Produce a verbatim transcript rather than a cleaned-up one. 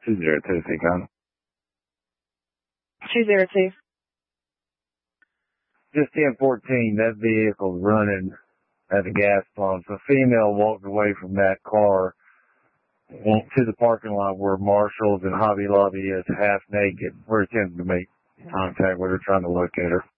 two zero two, Seacon. two zero two. Just ten fourteen, that vehicle's running at the gas pump. A female walked away from that car went to the parking lot where Marshalls and Hobby Lobby is, half naked. We're attempting to make contact with her, trying to locate her.